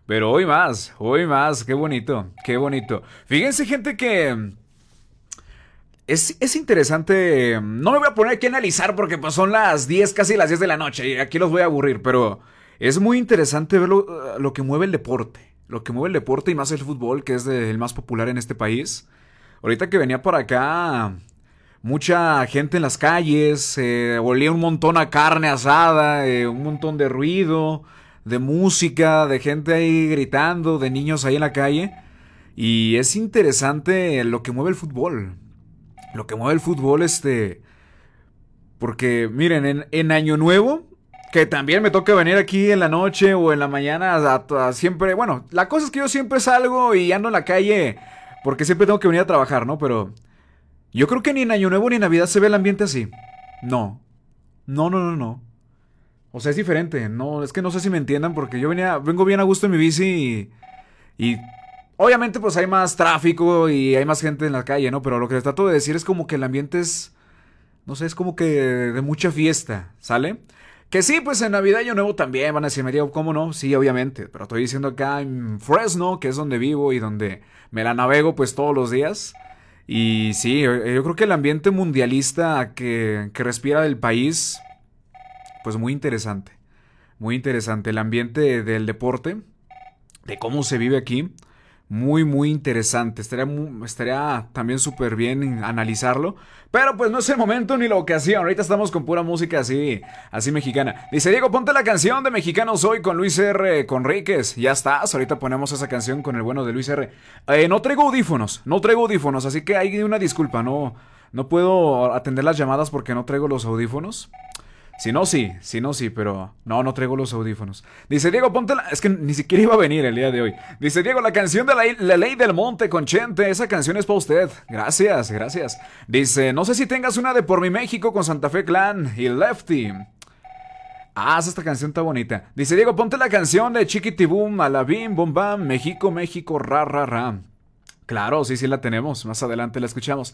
Pero hoy más, qué bonito, qué bonito. Fíjense, gente, que es interesante. No me voy a poner aquí a analizar porque pues son las 10, casi las 10 de la noche y aquí los voy a aburrir, pero es muy interesante ver lo que mueve el deporte. Lo que mueve el deporte y más el fútbol, que es el más popular en este país. Ahorita que venía por acá, mucha gente en las calles, olía un montón a carne asada, un montón de ruido, de música, de gente ahí gritando, de niños ahí en la calle. Y es interesante lo que mueve el fútbol. Lo que mueve el fútbol, porque miren, en Año Nuevo, que también me toca venir aquí en la noche o en la mañana siempre, bueno, la cosa es que yo siempre salgo y ando en la calle porque siempre tengo que venir a trabajar, ¿no? Pero yo creo que ni en Año Nuevo ni en Navidad se ve el ambiente así. No. No, no, no, no. O sea, es diferente. No, es que no sé si me entiendan porque vengo bien a gusto en mi bici y obviamente pues hay más tráfico y hay más gente en la calle, ¿no? Pero lo que les trato de decir es como que el ambiente es, no sé, es como que de mucha fiesta, ¿sale? Que sí, pues en Navidad y Año Nuevo también van a decir, María, ¿cómo no? Sí, obviamente, pero estoy diciendo acá en Fresno, que es donde vivo y donde me la navego pues todos los días. Y sí, yo creo que el ambiente mundialista que respira el país, pues muy interesante. Muy interesante. El ambiente del deporte, de cómo se vive aquí, muy, muy interesante. Estaría también súper bien analizarlo. Pero pues no es el momento ni la ocasión. Ahorita estamos con pura música así mexicana. Dice Diego, ponte la canción de Mexicano Soy con Luis R. Conríquez. Ya estás. Ahorita ponemos esa canción con el bueno de Luis R. No traigo audífonos. No traigo audífonos. Así que hay una disculpa. No puedo atender las llamadas porque no traigo los audífonos. Si no, sí, pero no traigo los audífonos. Dice Diego, ponte la... Es que ni siquiera iba a venir el día de hoy. Dice Diego, la canción de la Ley del Monte con Chente, esa canción es para usted. Gracias, gracias. Dice, no sé si tengas una de Por Mi México con Santa Fe Clan y Lefty. Esta canción está bonita. Dice Diego, ponte la canción de Chiquitibum, Alabim, Bom Bam, México, México, ra, ra, ra. Claro, sí la tenemos. Más adelante la escuchamos.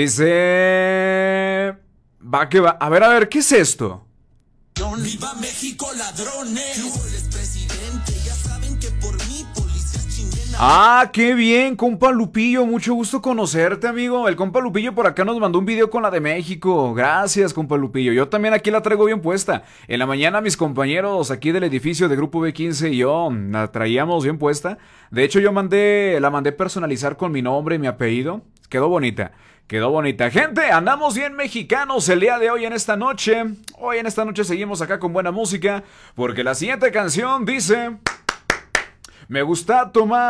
Dice... Va que va. A ver, ¿qué es esto? Viva México, ladrones. Goles, presidente. Ya saben que por mí policías chinguen. Qué bien, compa Lupillo. Mucho gusto conocerte, amigo. El compa Lupillo por acá nos mandó un video con la de México. Gracias, compa Lupillo. Yo también aquí la traigo bien puesta. En la mañana mis compañeros aquí del edificio de Grupo B15 y yo la traíamos bien puesta. De hecho, la mandé personalizar con mi nombre y mi apellido. Quedó bonita. Quedó bonita. Gente, andamos bien mexicanos el día de hoy en esta noche. Hoy en esta noche seguimos acá con buena música. Porque la siguiente canción dice... Me gusta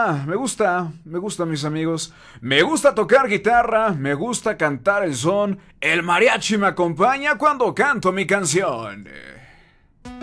mis amigos. Me gusta tocar guitarra, me gusta cantar el son. El mariachi me acompaña cuando canto mi canción.